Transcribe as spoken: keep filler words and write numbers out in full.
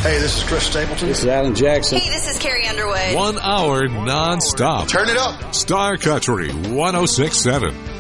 Hey, this is Chris Stapleton. This is Alan Jackson. Hey, this is Carrie Underwood. One hour non-stop. Turn it up. Star Country one oh six point seven.